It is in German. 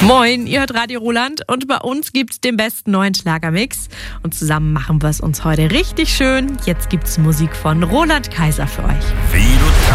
Moin, ihr hört Radio Roland und bei uns gibt's den besten neuen Schlagermix. Und zusammen machen wir es uns heute richtig schön. Jetzt gibt's Musik von Roland Kaiser für euch. Wie du